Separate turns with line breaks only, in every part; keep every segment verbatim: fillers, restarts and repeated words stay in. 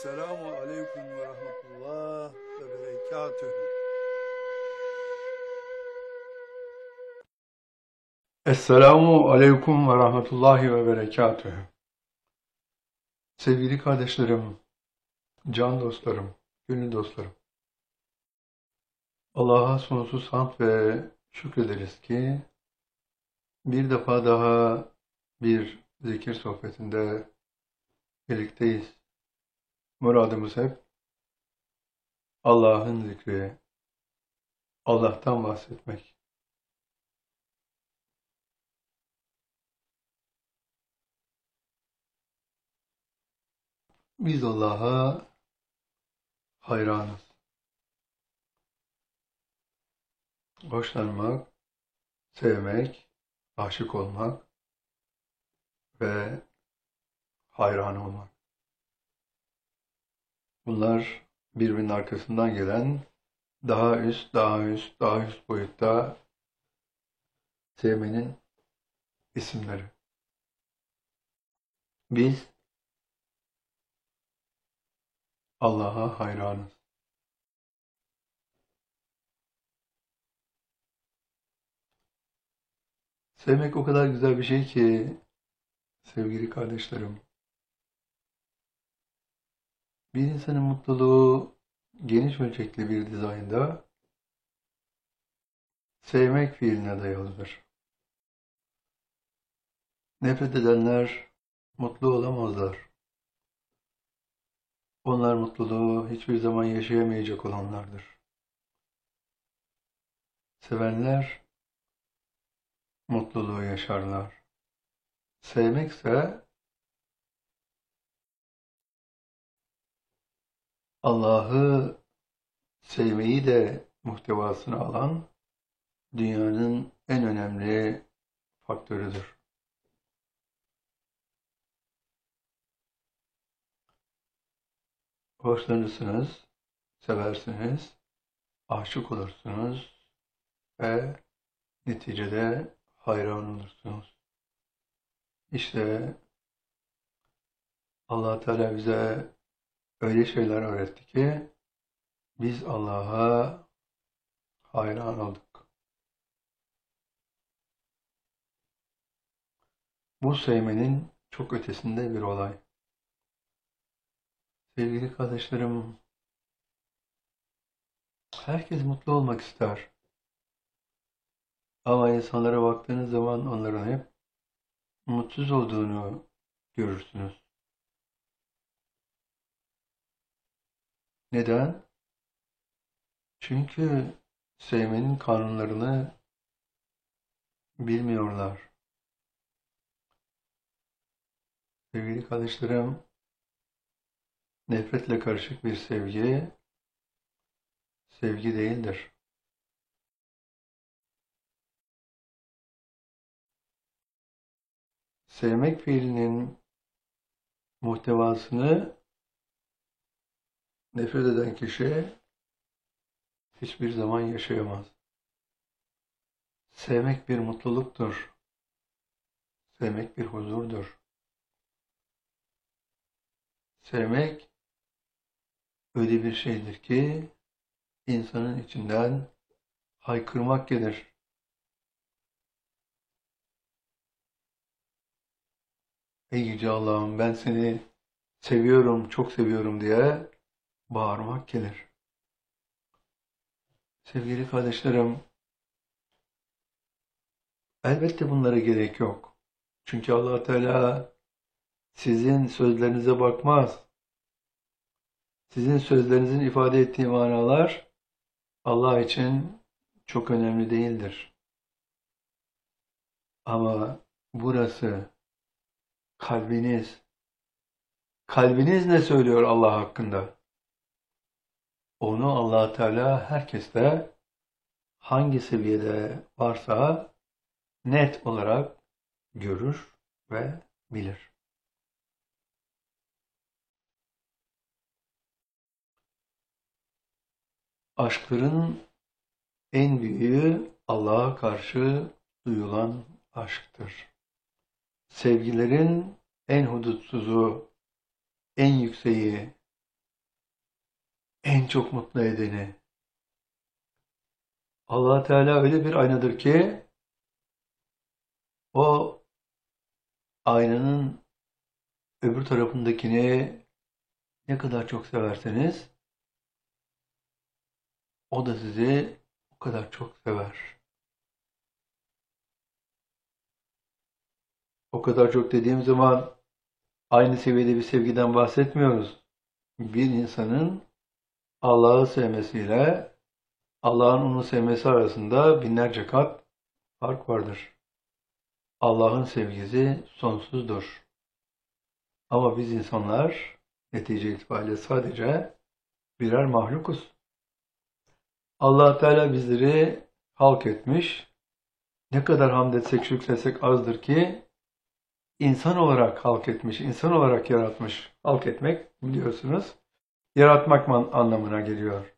Esselamu Aleyküm ve Rahmetullah ve Berekatühü. Esselamu Aleyküm ve Rahmetullahi ve Berekatühü. Sevgili kardeşlerim, can dostlarım, gönül dostlarım. Allah'a sonsuz hamd ve şükrederiz ki bir defa daha bir zikir sohbetinde birlikteyiz. Muradımız hep Allah'ın zikri, Allah'tan bahsetmek. Biz Allah'a hayranız. Hoşlanmak, sevmek, aşık olmak ve hayran olmak. Bunlar birbirinin arkasından gelen daha üst, daha üst, daha üst boyutta sevmenin isimleri. Biz Allah'a hayranız. Sevmek o kadar güzel bir şey ki sevgili kardeşlerim. Bir insanın mutluluğu geniş ölçekli bir dizaynda sevmek fiiline dayalıdır. Nefret edenler mutlu olamazlar. Onlar mutluluğu hiçbir zaman yaşayamayacak olanlardır. Sevenler mutluluğu yaşarlar. Sevmekse Allah'ı sevmeyi de muhtevasına alan dünyanın en önemli faktörüdür. Hoşlanırsınız, seversiniz, aşık olursunuz ve neticede hayran olursunuz. İşte Allah Teala bize öyle şeyler öğretti ki biz Allah'a hayran olduk. Bu sevmenin çok ötesinde bir olay. Sevgili kardeşlerim, herkes mutlu olmak ister. Ama insanlara baktığınız zaman onların hep mutsuz olduğunu görürsünüz. Neden? Çünkü sevmenin kanunlarını bilmiyorlar. Sevgili kardeşlerim, nefretle karışık bir sevgi, sevgi değildir. Sevmek fiilinin muhtevasını nefret eden kişi hiçbir zaman yaşayamaz. Sevmek bir mutluluktur. Sevmek bir huzurdur. Sevmek öyle bir şeydir ki insanın içinden haykırmak gelir. Ey Yüce Allah'ım, ben seni seviyorum, çok seviyorum diye bağırmak gelir. Sevgili kardeşlerim, elbette bunlara gerek yok. Çünkü Allah Teala sizin sözlerinize bakmaz. Sizin sözlerinizin ifade ettiği manalar Allah için çok önemli değildir. Ama burası kalbiniz. Kalbiniz ne söylüyor Allah hakkında? Onu Allah Teala herkeste hangi seviyede varsa net olarak görür ve bilir. Aşkların en büyüğü Allah'a karşı duyulan aşktır. Sevgilerin en hudutsuzu, en yükseği en çok mutlu edeni. Allah Teala öyle bir aynadır ki o aynanın öbür tarafındakini ne kadar çok severseniz o da sizi o kadar çok sever. O kadar çok dediğim zaman aynı seviyede bir sevgiden bahsetmiyoruz. Bir insanın Allah'ı sevmesiyle Allah'ın onu sevmesi arasında binlerce kat fark vardır. Allah'ın sevgisi sonsuzdur. Ama biz insanlar netice itibariyle sadece birer mahlukuz. Allah Teala bizleri halk etmiş. Ne kadar hamd etsek şükretsek azdır ki insan olarak halk etmiş, insan olarak yaratmış. Halk etmek biliyorsunuz yaratmak anlamına geliyor.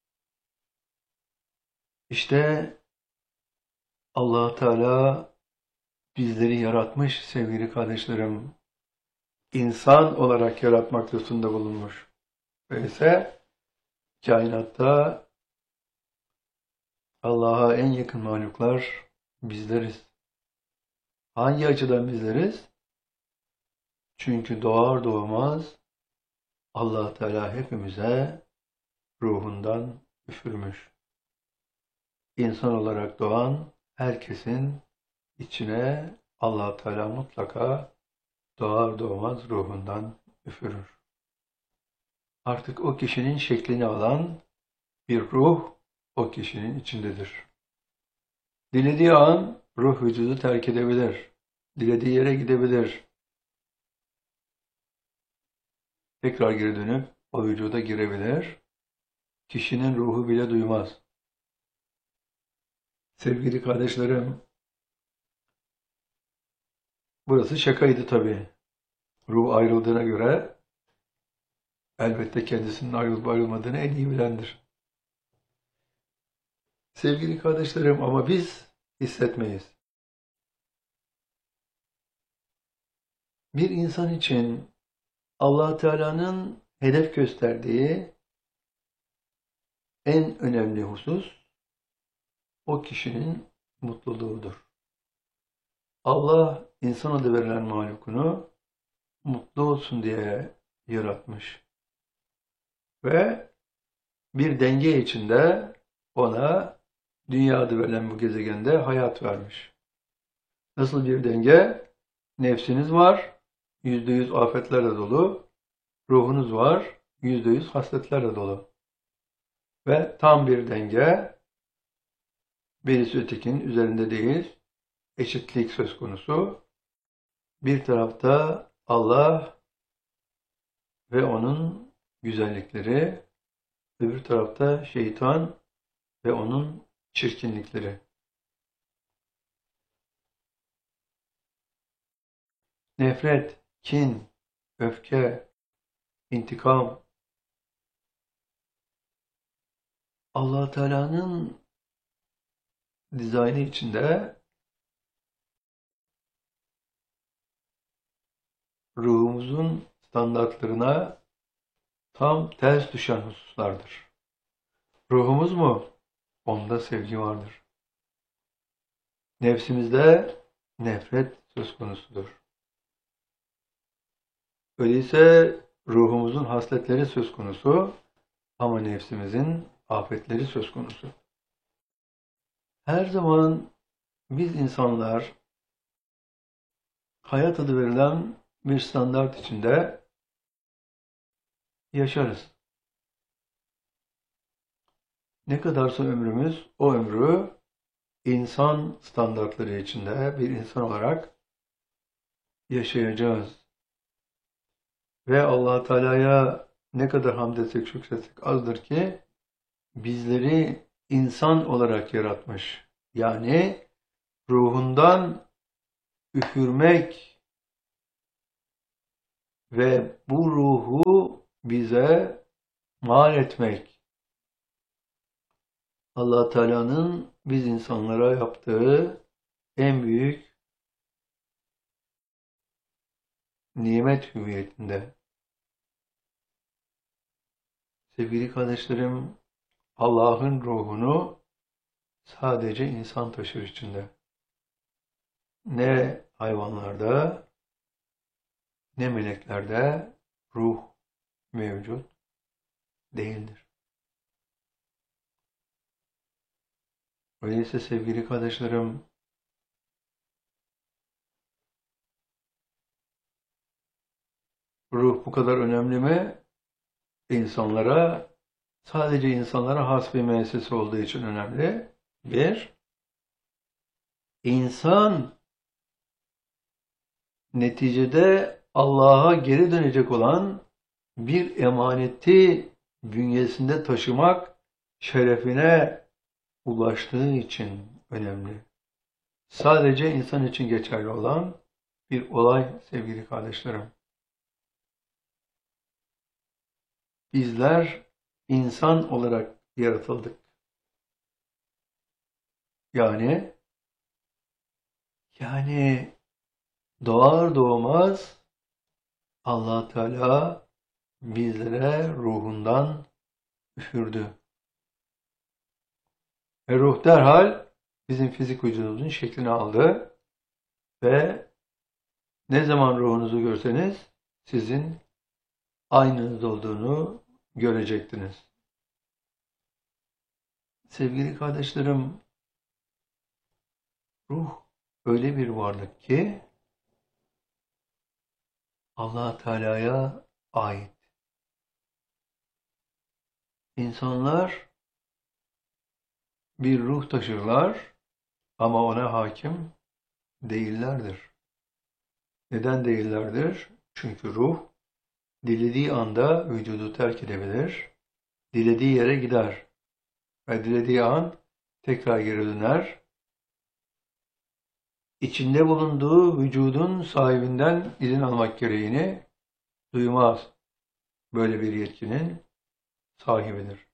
İşte Allah Teala bizleri yaratmış sevgili kardeşlerim. İnsan olarak yaratmak lütfunda bulunmuş. Öyleyse kainatta Allah'a en yakın mahluklar bizleriz. Hangi açıdan bizleriz? Çünkü doğar doğmaz Allah Teala hepimize ruhundan üfürmüş. İnsan olarak doğan herkesin içine Allah Teala mutlaka doğar doğmaz ruhundan üfürür. Artık o kişinin şeklini alan bir ruh o kişinin içindedir. Dilediği an ruh vücudu terk edebilir. Dilediği yere gidebilir. Tekrar geri dönüp o vücuda girebilir. Kişinin ruhu bile duymaz. Sevgili kardeşlerim, burası şakaydı tabii. Ruh ayrıldığına göre elbette kendisinin ayrılıp ayrılmadığını en iyi bilendir. Sevgili kardeşlerim ama biz hissetmeyiz. Bir insan için Allah Teala'nın hedef gösterdiği en önemli husus o kişinin mutluluğudur. Allah insan adı verilen mahlukunu mutlu olsun diye yaratmış. Ve bir denge içinde ona dünya adı verilen bu gezegende hayat vermiş. Nasıl bir denge? Nefsiniz var, yüzde yüz afetlerle dolu. Ruhunuz var, yüzde yüz hasletlerle dolu. Ve tam bir denge, birisi ötekinin üzerinde değil, eşitlik söz konusu. Bir tarafta Allah ve onun güzellikleri, öbür tarafta şeytan ve onun çirkinlikleri. Nefret, kin, öfke, intikam, Allah Teala'nın dizaynı içinde ruhumuzun standartlarına tam ters düşen hususlardır. Ruhumuz mu? Onda sevgi vardır. Nefsimizde nefret söz konusudur. Öyleyse ruhumuzun hasletleri söz konusu ama nefsimizin afetleri söz konusu. Her zaman biz insanlar hayat adı verilen bir standart içinde yaşarız. Ne kadarsa ömrümüz o ömrü insan standartları içinde bir insan olarak yaşayacağız. Ve Allah Teala'ya ne kadar hamd etsek şükretsek azdır ki bizleri insan olarak yaratmış. Yani ruhundan üfürmek ve bu ruhu bize mal etmek. Allah Teala'nın biz insanlara yaptığı en büyük nimet hüviyetinde. Sevgili kardeşlerim, Allah'ın ruhunu sadece insan taşır içinde. Ne hayvanlarda, ne meleklerde ruh mevcut değildir. Öyleyse sevgili kardeşlerim, ruh bu kadar önemli mi? İnsanlara, sadece insanlara has bir müessese olduğu için önemli. Bir, insan neticede Allah'a geri dönecek olan bir emaneti bünyesinde taşımak şerefine ulaştığı için önemli. Sadece insan için geçerli olan bir olay sevgili kardeşlerim. Bizler insan olarak yaratıldık. Yani yani doğar doğmaz Allah Teala bizlere ruhundan üfürdü. Ve ruh derhal bizim fizik vücudumuzun şeklini aldı ve ne zaman ruhunuzu görseniz sizin aynınız olduğunu görecektiniz. Sevgili kardeşlerim, ruh öyle bir varlık ki Allah Teala'ya ait. İnsanlar bir ruh taşırlar ama ona hakim değillerdir. Neden değillerdir? Çünkü ruh dilediği anda vücudu terk edebilir, dilediği yere gider ve dilediği an tekrar geri döner. İçinde bulunduğu vücudun sahibinden izin almak gereğini duymaz. Böyle bir yetkinin sahibidir.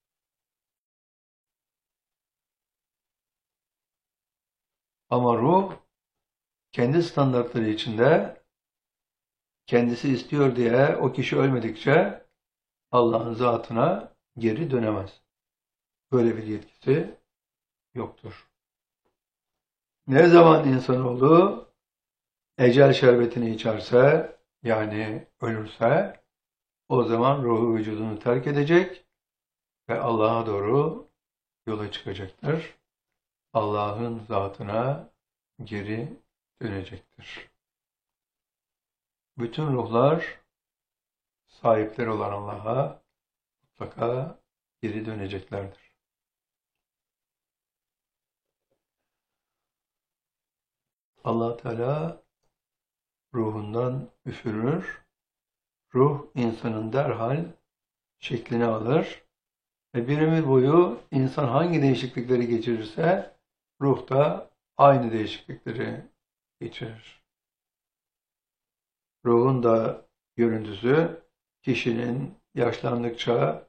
Ama ruh kendi standartları içinde kendisi istiyor diye o kişi ölmedikçe Allah'ın zatına geri dönemez. Böyle bir yetkisi yoktur. Ne zaman insanoğlu ecel şerbetini içerse, yani ölürse, o zaman ruhu vücudunu terk edecek ve Allah'a doğru yola çıkacaktır. Allah'ın zatına geri dönecektir. Bütün ruhlar sahipleri olan Allah'a mutlaka geri döneceklerdir. Allah Teala ruhundan üfürür. Ruh insanın derhal şeklini alır ve bir ömür boyu insan hangi değişiklikleri geçirirse ruh da aynı değişiklikleri geçirir. Ruhun da görüntüsü kişinin yaşlandıkça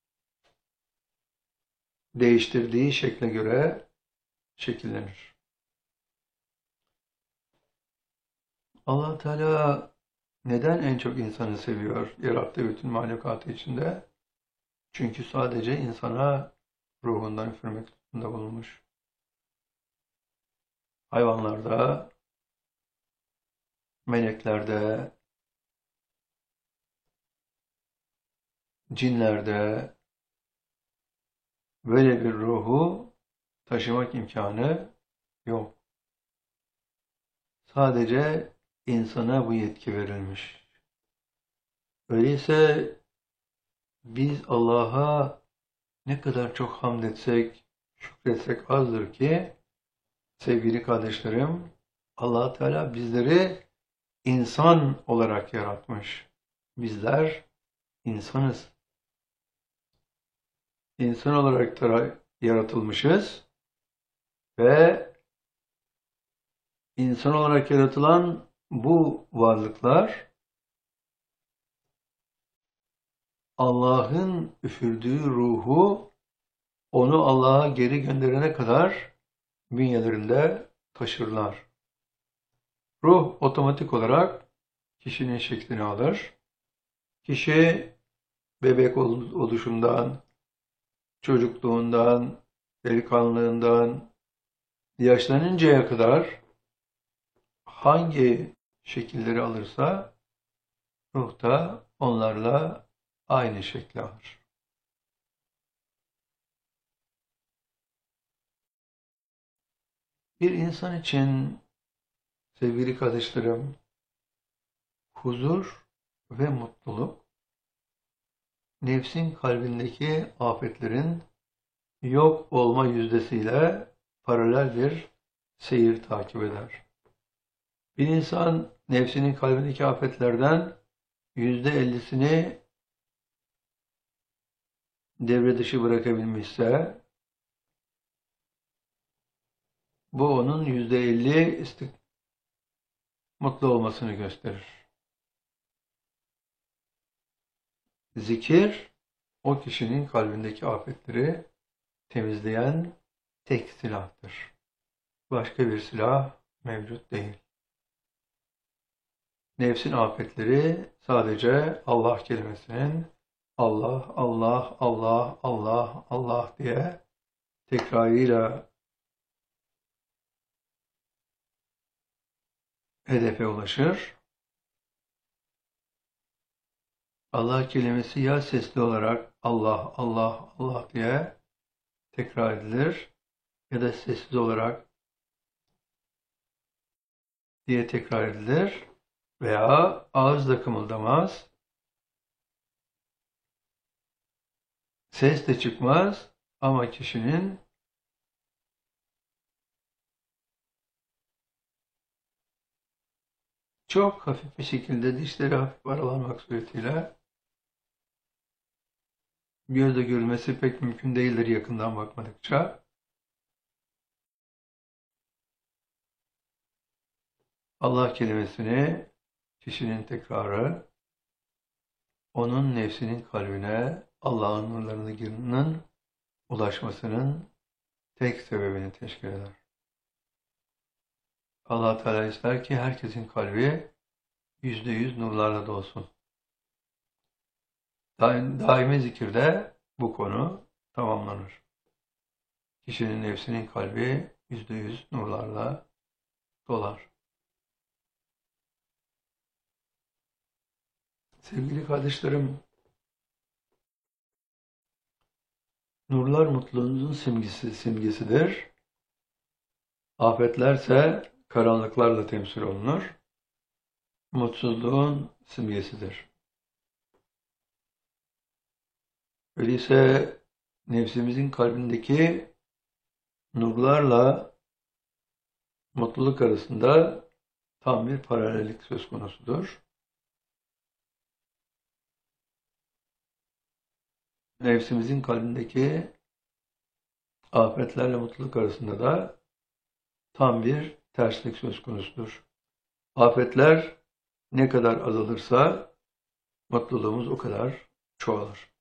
değiştirdiği şekle göre şekillenir. Allah Teala neden en çok insanı seviyor yarattığı bütün mahlukatı içinde? Çünkü sadece insana ruhundan üfürmek lütfunda bulunmuş. Hayvanlarda, meleklerde, cinlerde böyle bir ruhu taşımak imkanı yok. Sadece insana bu yetki verilmiş. Öyleyse biz Allah'a ne kadar çok hamd etsek, şükretsek azdır ki sevgili kardeşlerim, Allah Teala bizleri insan olarak yaratmış. Bizler insanız. İnsan olarak da yaratılmışız ve insan olarak yaratılan bu varlıklar Allah'ın üfürdüğü ruhu onu Allah'a geri gönderene kadar bünyelerinde taşırlar. Ruh otomatik olarak kişinin şeklini alır. Kişi bebek ol- oluşundan, çocukluğundan, delikanlılığından, yaşlanıncaya kadar hangi şekilleri alırsa ruh da onlarla aynı şekli alır. Bir insan için sevgili kardeşlerim, huzur ve mutluluk, nefsin kalbindeki afetlerin yok olma yüzdesiyle paralel bir seyir takip eder. Bir insan nefsinin kalbindeki afetlerden yüzde ellisini devre dışı bırakabilmişse, bu onun yüzde elli istik mutlu olmasını gösterir. Zikir, o kişinin kalbindeki afetleri temizleyen tek silahtır. Başka bir silah mevcut değil. Nefsin afetleri sadece Allah kelimesinin Allah, Allah, Allah, Allah, Allah diye tekrarıyla hedefe ulaşır. Allah kelimesi ya sesli olarak Allah, Allah, Allah diye tekrar edilir ya da sessiz olarak diye tekrar edilir veya ağızla kımıldamaz, ses de çıkmaz ama kişinin çok hafif bir şekilde dişleri hafif aralanmak suretiyle gözle görülmesi pek mümkün değildir yakından bakmadıkça. Allah kelimesini kişinin tekrarı onun nefsinin kalbine Allah'ın nurlarının ulaşmasının tek sebebini teşkil eder. Allah Teala ister ki herkesin kalbi yüzde yüz nurlarla dolsun. Daim, daimi zikirde bu konu tamamlanır. Kişinin nefsinin kalbi yüzde yüz nurlarla dolar. Sevgili kardeşlerim, nurlar mutluluğunuzun simgesi, simgesidir. Afetlerse karanlıklarla temsil olunur. Mutsuzluğun simgesidir. Öyleyse nefsimizin kalbindeki nurlarla mutluluk arasında tam bir paralellik söz konusudur. Nefsimizin kalbindeki afetlerle mutluluk arasında da tam bir terslik söz konusudur. Afetler ne kadar azalırsa mutluluğumuz o kadar çoğalır.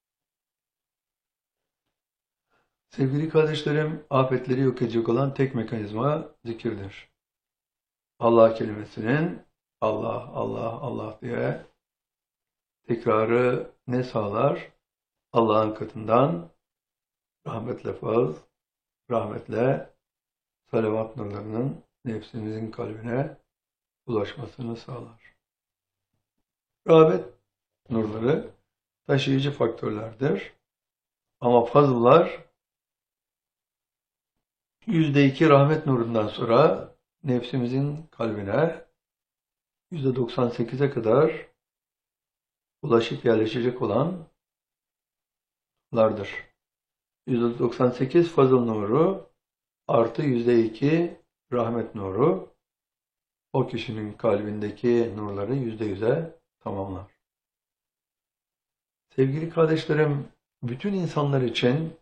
Sevgili kardeşlerim, afetleri yok edecek olan tek mekanizma zikirdir. Allah kelimesinin Allah, Allah, Allah diye tekrarı ne sağlar? Allah'ın katından rahmetle faz, rahmetle salavat nurlarının nefsimizin kalbine ulaşmasını sağlar. Rahmet nurları taşıyıcı faktörlerdir. Ama fazıllar yüzde iki rahmet nurundan sonra nefsimizin kalbine yüzde doksan sekize kadar ulaşıp yerleşecek olanlardır. yüzde doksan sekiz fazıl nuru artı yüzde iki rahmet nuru o kişinin kalbindeki nurları yüzde yüze tamamlar. Sevgili kardeşlerim, bütün insanlar için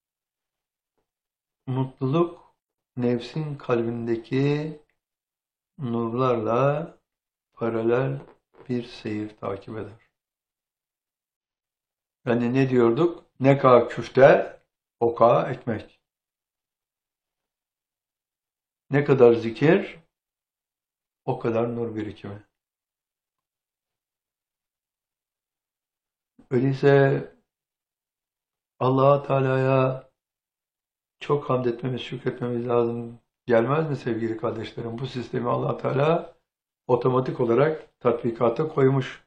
mutluluk nefsin kalbindeki nurlarla paralel bir seyir takip eder. Yani ne diyorduk? Ne kadar küfte, o kadar ekmek. Ne kadar zikir, o kadar nur birikimi. Öyleyse Allah Teala'ya çok hamd etmemiz, şükretmemiz lazım. Gelmez mi sevgili kardeşlerim? Bu sistemi Allah Teala otomatik olarak tatbikata koymuş.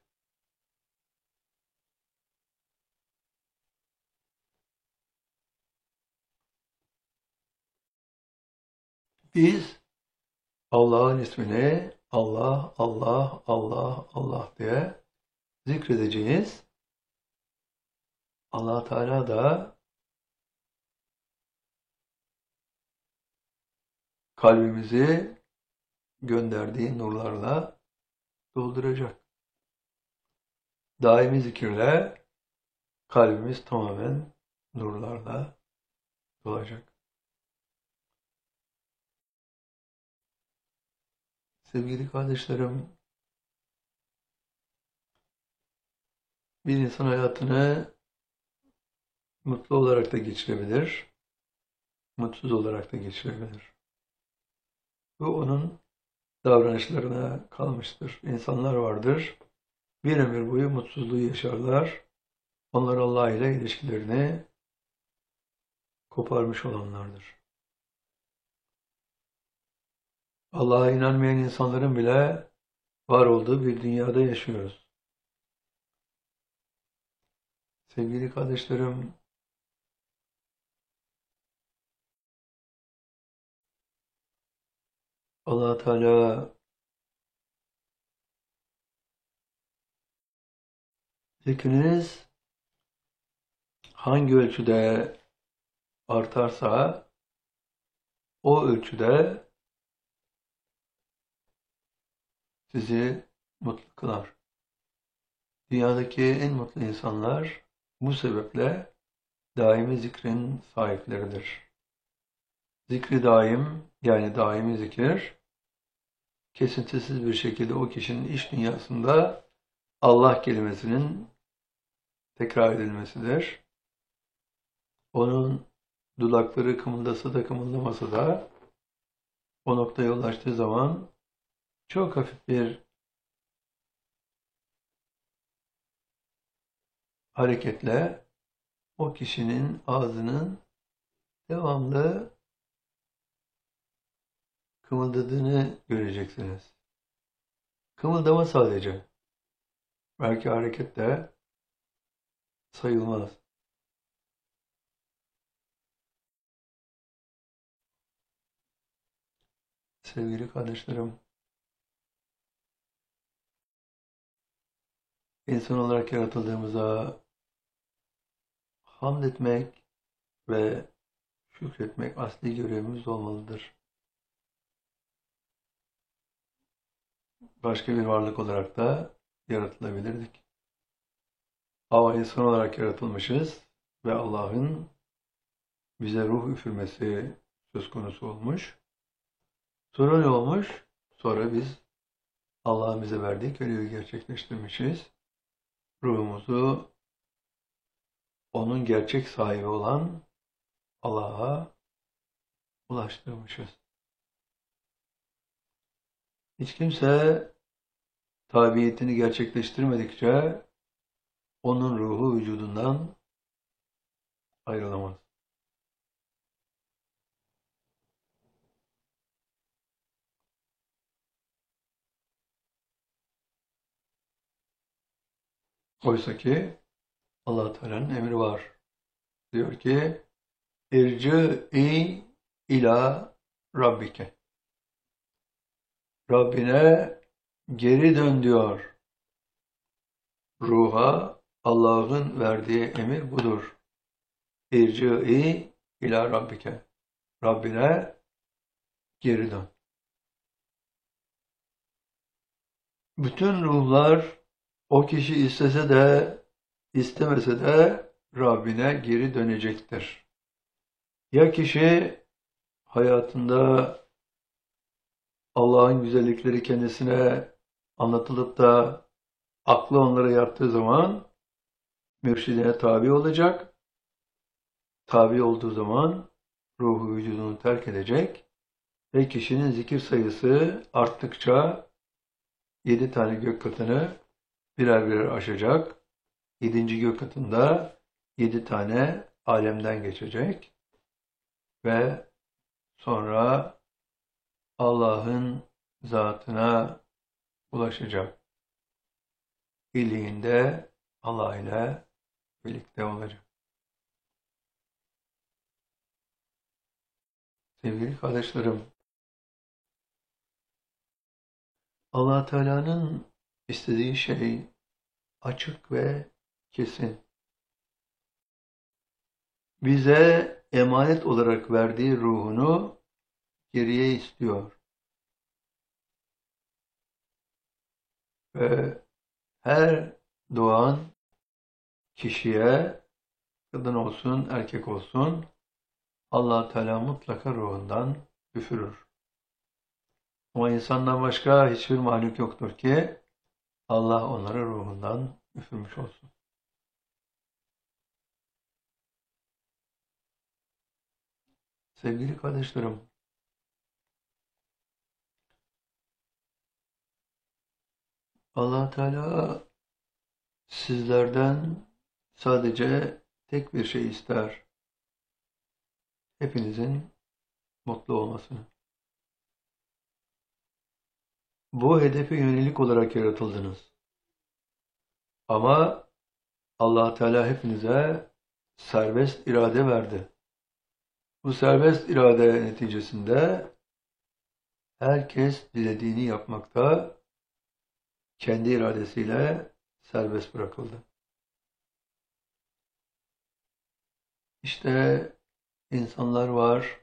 Biz Allah'ın ismini Allah, Allah, Allah, Allah diye zikredeceğiz. Allah Teala da kalbimizi gönderdiği nurlarla dolduracak. Daimi zikirle kalbimiz tamamen nurlarla dolacak. Sevgili kardeşlerim, bir insan hayatını mutlu olarak da geçirebilir, mutsuz olarak da geçirebilir. Bu onun davranışlarına kalmıştır. İnsanlar vardır, bir ömür boyu mutsuzluğu yaşarlar. Onlar Allah ile ilişkilerini koparmış olanlardır. Allah'a inanmayan insanların bile var olduğu bir dünyada yaşıyoruz. Sevgili kardeşlerim, Allah Teala zikriniz hangi ölçüde artarsa o ölçüde sizi mutlu kılar. Dünyadaki en mutlu insanlar bu sebeple daimi zikrin sahipleridir. Zikri daim, yani daimi zikir, kesintisiz bir şekilde o kişinin iç dünyasında Allah kelimesinin tekrar edilmesidir. Onun dudakları kımıldasa da kımıldamasa da o noktaya ulaştığı zaman çok hafif bir hareketle o kişinin ağzının devamlı kımıldadığını göreceksiniz. Kımıldama sadece. Belki hareket de sayılmaz. Sevgili kardeşlerim, insan olarak yaratıldığımıza hamd etmek ve şükretmek asli görevimiz olmalıdır. Başka bir varlık olarak da yaratılabilirdik. Ama insan olarak yaratılmışız ve Allah'ın bize ruh üfürmesi söz konusu olmuş. Sonra ne olmuş? Sonra biz Allah'ın bize verdiği görevi gerçekleştirmişiz. Ruhumuzu onun gerçek sahibi olan Allah'a ulaştırmışız. Hiç kimse tabiyetini gerçekleştirmedikçe onun ruhu vücudundan ayrılamaz. Oysa ki Allah Teala'nın emri var. Diyor ki İrci'i ila Rabbike. Rabbine geri dön diyor. Ruha Allah'ın verdiği emir budur. İrci'i ila Rabbike. Rabbine geri dön. Bütün ruhlar o kişi istese de istemese de Rabbine geri dönecektir. Ya kişi hayatında Allah'ın güzellikleri kendisine anlatılıp da aklı onlara yattığı zaman mürşidine tabi olacak. Tabi olduğu zaman ruhu vücudunu terk edecek ve kişinin zikir sayısı arttıkça yedi tane gök katını birer birer aşacak. Yedinci gök katında yedi tane alemden geçecek ve sonra Allah'ın zatına ulaşacak. İliğinde Allah ile birlikte olacak. Sevgili kardeşlerim, Allah Teala'nın istediği şey açık ve kesin. Bize emanet olarak verdiği ruhunu geriye istiyor. Ve her doğan kişiye, kadın olsun, erkek olsun, Allah Teala mutlaka ruhundan üfürür. Ama insandan başka hiçbir mahluk yoktur ki Allah onları ruhundan üfürmüş olsun. Sevgili kardeşlerim, Allah Teala sizlerden sadece tek bir şey ister. Hepinizin mutlu olmasını. Bu hedefe yönelik olarak yaratıldınız. Ama Allah Teala hepinize serbest irade verdi. Bu serbest irade neticesinde herkes dilediğini yapmakta, kendi iradesiyle serbest bırakıldı. İşte insanlar var,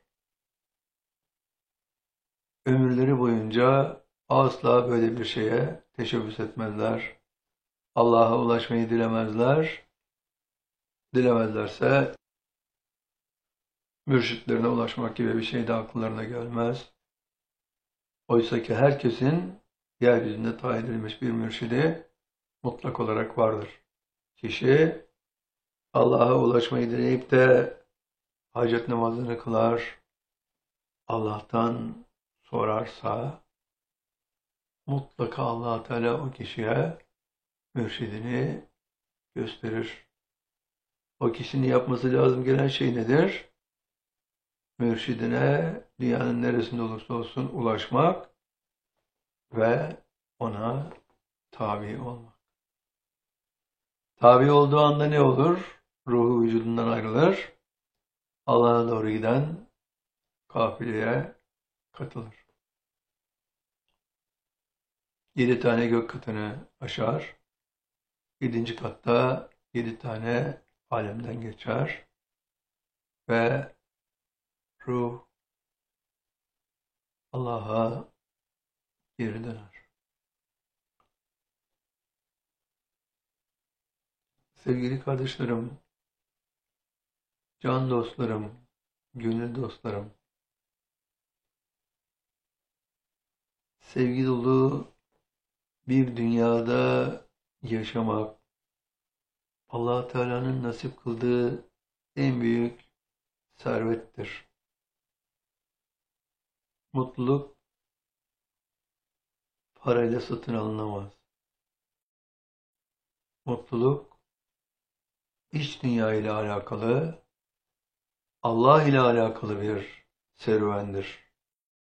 ömürleri boyunca asla böyle bir şeye teşebbüs etmezler. Allah'a ulaşmayı dilemezler. Dilemezlerse mürşitlerine ulaşmak gibi bir şey de akıllarına gelmez. Oysa ki herkesin yeryüzünde tayin edilmiş bir mürşidi mutlak olarak vardır. Kişi Allah'a ulaşmayı dileyip de hacet namazını kılar, Allah'tan sorarsa mutlaka Allah Teala o kişiye mürşidini gösterir. O kişinin yapması lazım gelen şey nedir? Mürşidine dünyanın neresinde olursa olsun ulaşmak ve ona tabi olmak. Tabi olduğu anda ne olur? Ruhu vücudundan ayrılır. Allah'a doğru giden kafileye katılır. Yedi tane gök katını aşar. Yedinci katta yedi tane alemden geçer. Ve ruh Allah'a geri döner. Sevgili kardeşlerim, can dostlarım, gönül dostlarım, sevgi dolu bir dünyada yaşamak, Allah Teala'nın nasip kıldığı en büyük servettir. Mutluluk parayla satın alınamaz. Mutluluk iç dünya ile alakalı, Allah ile alakalı bir serüvendir.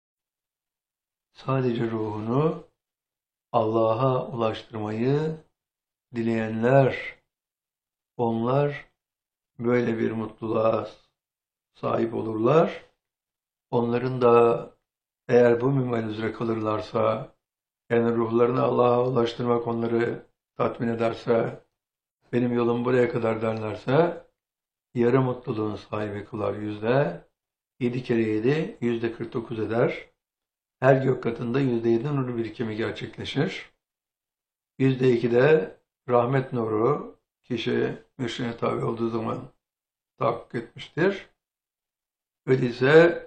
Sadece ruhunu Allah'a ulaştırmayı dileyenler, onlar böyle bir mutluluğa sahip olurlar. Onların da eğer bu minval üzere kalırlarsa, yani ruhlarını Allah'a ulaştırmak onları tatmin ederse, benim yolum buraya kadar derlerse, yarı mutluluğun sahibi kılar yüzde. Yedi kere yedi, yüzde kırk dokuz eder. Her gök katında yüzde yedi nur birikimi gerçekleşir. Yüzde iki de rahmet nuru kişi mürşidine tabi olduğu zaman tahakkuk etmiştir. Öyleyse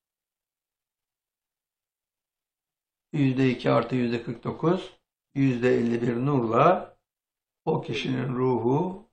yüzde iki artı yüzde kırk dokuz, yüzde elli bir nurla o kişinin ruhu